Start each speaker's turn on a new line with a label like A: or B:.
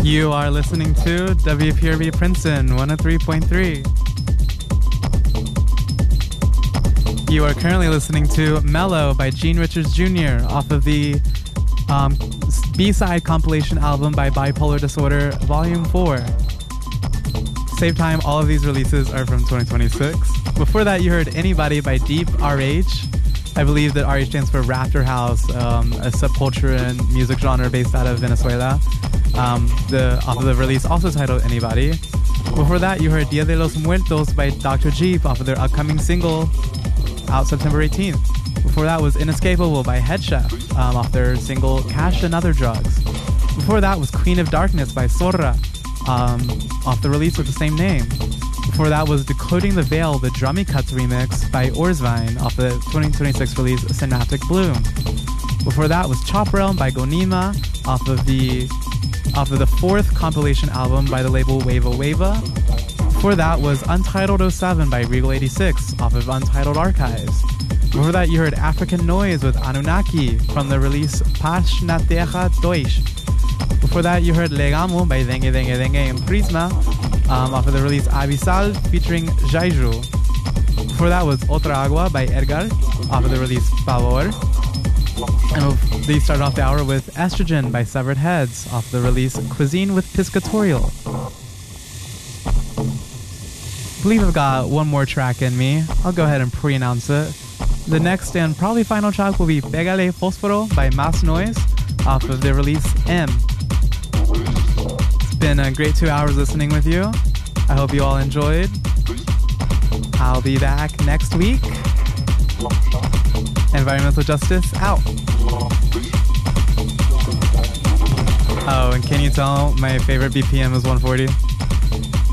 A: You are listening to WPRB Princeton 103.3. You are currently listening to Mellow by Gene Richards Jr. off of the B-side compilation album by Bipolar Disorder Volume 4. Same time, all of these releases are from 2026. Before that, you heard Anybody by Deep RH. I believe that RH stands for Raptor House, a subculture and music genre based out of Venezuela. Off of the release also titled Anybody. Before that, you heard Dia de los Muertos by Dr. Jeep off of their upcoming single out September 18th. Before that was Inescapable by Head Chef off their single Cash and Other Drugs. Before that was Queen of Darkness by Zorra off the release with the same name. Before that was Decoding the Veil, the Drummy Cuts remix by Orzvine off the 2026 release Synaptic Bloom. Before that was Chop Realm by Gonima off of the fourth compilation album by the label Wava Wava. Before that was Untitled 07 by Regal 86 off of Untitled Archives. Before that you heard African Noise with Anunnaki from the release Pash na Terra Deutsch. Before that you heard Legamo by Dengue Dengue Dengue and Prisma off of the release Abyssal featuring Jaiju. Before that was Otra Agua by Edgar off of the release Favor. And they started off the hour with Estrogen by Severed Heads off the release Cuisine with Piscatorial. I believe I've got one more track in me. I'll go ahead and pre-announce it. The next and probably final track will be Pégale Fósforo by Más Noise off of the release M. It's been a great 2 hours listening with you. I hope you all enjoyed. I'll be back next week. Environmental Justice out. Oh, and can you tell my favorite BPM is 140?